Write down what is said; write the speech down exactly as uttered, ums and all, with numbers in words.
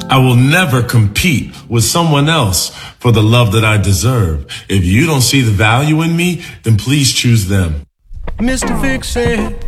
I will never compete with someone else for the love that I deserve. If you don't see the value in me, then please choose them. Mister Fix It.